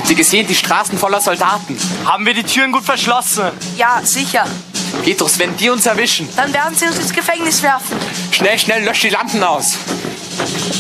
Habt ihr gesehen, die Straßen voller Soldaten? Haben wir die Türen gut verschlossen? Ja, sicher. Petrus, wenn die uns erwischen. Dann werden sie uns ins Gefängnis werfen. Schnell, schnell, lösch die Lampen aus.